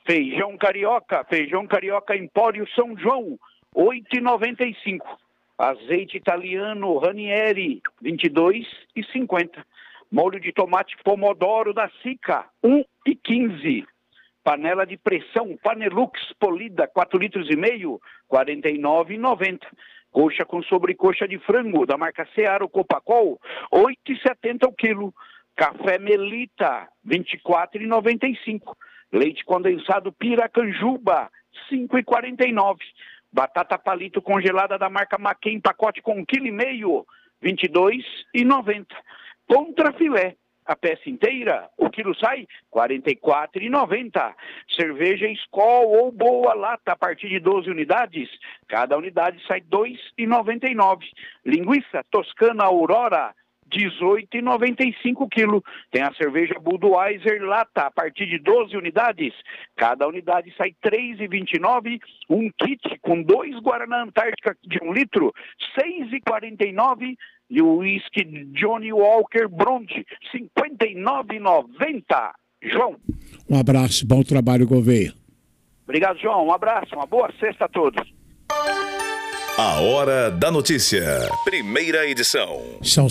Feijão carioca Empório São João, R$ 8,95. Azeite italiano Ranieri, R$ 22,50. Molho de tomate pomodoro da Sica, R$ 1,15. Panela de pressão Panelux polida, 4,5 litros, R$ 49,90. Coxa com sobrecoxa de frango da marca Seara Copacol, R$ 8,70 o quilo. Café Melita, R$ 24,95. Leite condensado Piracanjuba, R$ 5,49. Batata palito congelada da marca Maquin, pacote com 1,5 kg, R$ 22,90. Contrafilé, a peça inteira, o quilo sai R$ 44,90. Cerveja Skol ou Boa Lata, a partir de 12 unidades, cada unidade sai R$ 2,99. Linguiça Toscana Aurora, R$ 18,95 o quilo. Tem a cerveja Budweiser Lata, a partir de 12 unidades, cada unidade sai R$ 3,29. Um kit com 2 Guaraná Antártica de 1 litro, R$ 6,49. E o whisky Johnny Walker Bronte, R$ 59,90. João. Um abraço, bom trabalho, Gouveia. Obrigado, João. Um abraço, uma boa sexta a todos. A Hora da Notícia, primeira edição. São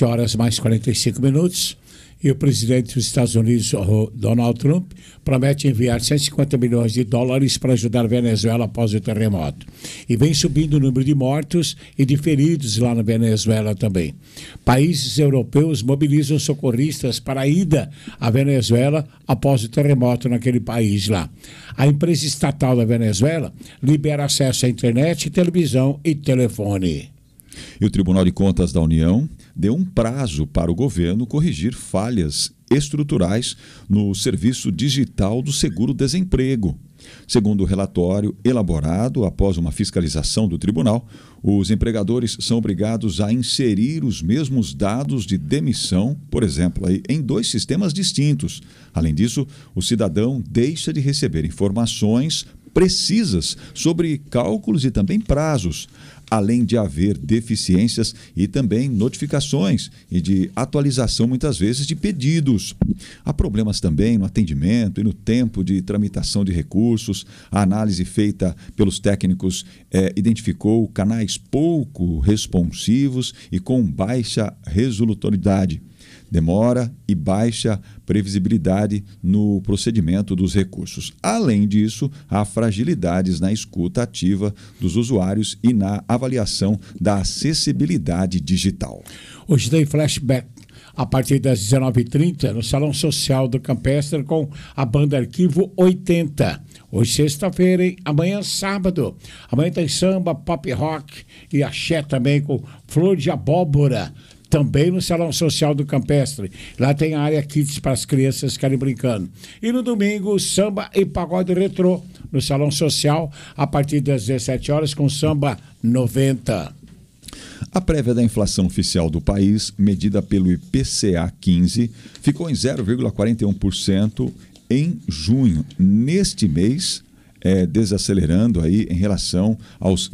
7h mais 45. E o presidente dos Estados Unidos, Donald Trump, promete enviar $150 milhões para ajudar a Venezuela após o terremoto. E vem subindo o número de mortos e de feridos lá na Venezuela também. Países europeus mobilizam socorristas para a ida à Venezuela após o terremoto naquele país lá. A empresa estatal da Venezuela libera acesso à internet, televisão e telefone. E o Tribunal de Contas da União deu um prazo para o governo corrigir falhas estruturais no serviço digital do seguro-desemprego. Segundo o relatório elaborado após uma fiscalização do tribunal, os empregadores são obrigados a inserir os mesmos dados de demissão, por exemplo, em 2 sistemas distintos. Além disso, o cidadão deixa de receber informações precisas sobre cálculos e também prazos, além de haver deficiências e também notificações e de atualização, muitas vezes, de pedidos. Há problemas também no atendimento e no tempo de tramitação de recursos. A análise feita pelos técnicos identificou canais pouco responsivos e com baixa resolutoriedade. Demora e baixa previsibilidade no procedimento dos recursos. Além disso, há fragilidades na escuta ativa dos usuários e na avaliação da acessibilidade digital. Hoje tem flashback a partir das 19h30 no Salão Social do Campestre com a banda Arquivo 80. Hoje sexta-feira, hein? Amanhã sábado. Amanhã tem samba, pop rock e axé também com Flor de Abóbora. Também no Salão Social do Campestre. Lá tem a área Kids para as crianças ficarem brincando. E no domingo, samba e pagode retrô no Salão Social, a partir das 17h com samba 90. A prévia da inflação oficial do país, medida pelo IPCA 15, ficou em 0,41% em junho. Neste mês, desacelerando aí em relação aos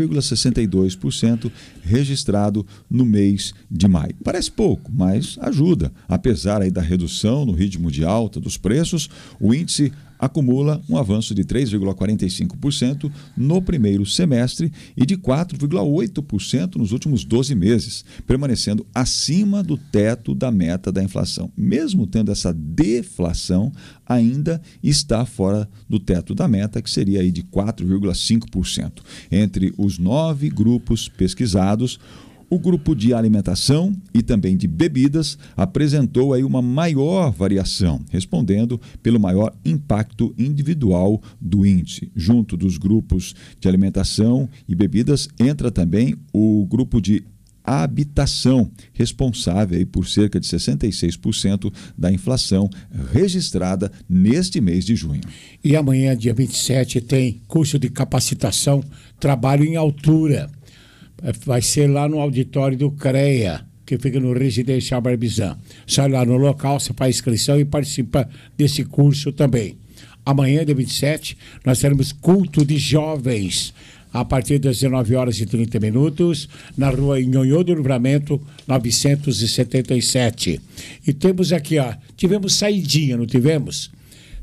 0,62% registrado no mês de maio. Parece pouco, mas ajuda. Apesar aí da redução no ritmo de alta dos preços, o índice acumula um avanço de 3,45% no primeiro semestre e de 4,8% nos últimos 12 meses, permanecendo acima do teto da meta da inflação. Mesmo tendo essa deflação, ainda está fora do teto da meta, que seria aí de 4,5%. Entre os 9 grupos pesquisados, o grupo de alimentação e também de bebidas apresentou aí uma maior variação, respondendo pelo maior impacto individual do índice. Junto dos grupos de alimentação e bebidas entra também o grupo de habitação, responsável aí por cerca de 66% da inflação registrada neste mês de junho. E amanhã, dia 27, tem curso de capacitação, trabalho em altura. Vai ser lá no auditório do CREA, que fica no Residencial Barbizan. Sai lá no local, você faz inscrição e participa desse curso também. Amanhã, dia 27, nós teremos culto de jovens, a partir das 19h30, na rua Nhonhô do Livramento, 977. E temos aqui, tivemos saidinha, não tivemos?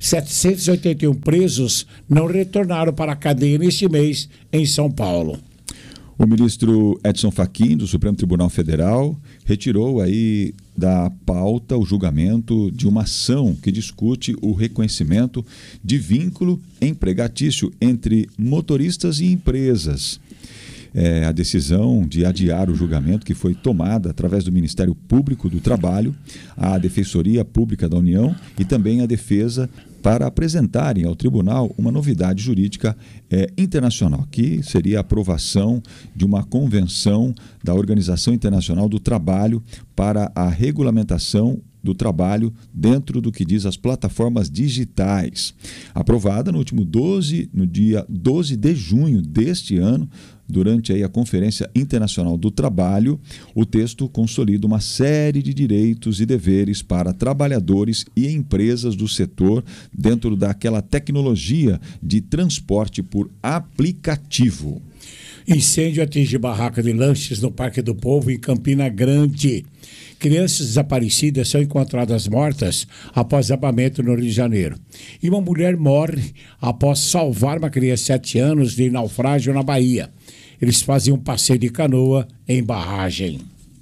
781 presos não retornaram para a cadeia neste mês em São Paulo. O ministro Edson Fachin, do Supremo Tribunal Federal, retirou aí da pauta o julgamento de uma ação que discute o reconhecimento de vínculo empregatício entre motoristas e empresas. A decisão de adiar o julgamento que foi tomada através do Ministério Público do Trabalho, a Defensoria Pública da União e também a Defesa para apresentarem ao tribunal uma novidade jurídica internacional, que seria a aprovação de uma convenção da Organização Internacional do Trabalho para a regulamentação do trabalho dentro do que diz as plataformas digitais. Aprovada no dia 12 de junho deste ano, durante aí a Conferência Internacional do Trabalho, o texto consolida uma série de direitos e deveres para trabalhadores e empresas do setor dentro daquela tecnologia de transporte por aplicativo. Incêndio atinge barraca de lanches no Parque do Povo, em Campina Grande. Crianças desaparecidas são encontradas mortas após abamento no Rio de Janeiro. E uma mulher morre após salvar uma criança de 7 anos de naufrágio na Bahia. Eles faziam um passeio de canoa em barragem.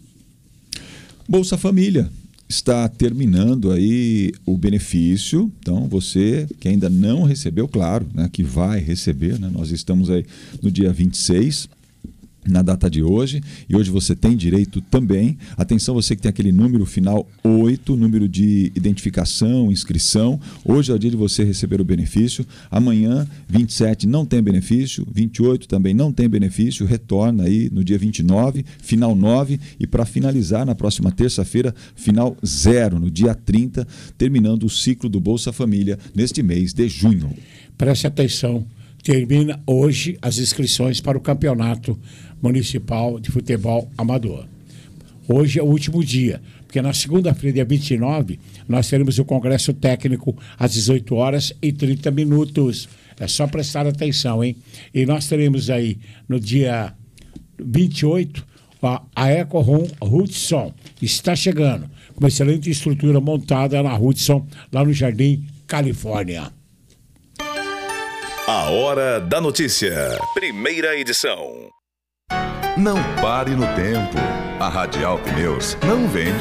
Bolsa Família está terminando aí o benefício. Então, você que ainda não recebeu, claro, né, que vai receber, né? Nós estamos aí no dia 26, na data de hoje, e hoje você tem direito também. Atenção, você que tem aquele número final 8, número de identificação, inscrição. Hoje é o dia de você receber o benefício. Amanhã, 27, não tem benefício. 28 também não tem benefício. Retorna aí no dia 29, final 9. E para finalizar, na próxima terça-feira, final 0, no dia 30, terminando o ciclo do Bolsa Família neste mês de junho. Preste atenção. Termina hoje as inscrições para o Campeonato Municipal de Futebol Amador. Hoje é o último dia, porque na segunda-feira, dia 29, nós teremos o Congresso Técnico às 18h30. É só prestar atenção, hein? E nós teremos aí, no dia 28, a Eco Hudson está chegando, com uma excelente estrutura montada na Hudson, lá no Jardim Califórnia. A Hora da Notícia. Primeira edição. Não pare no tempo. A Radial Pneus não vende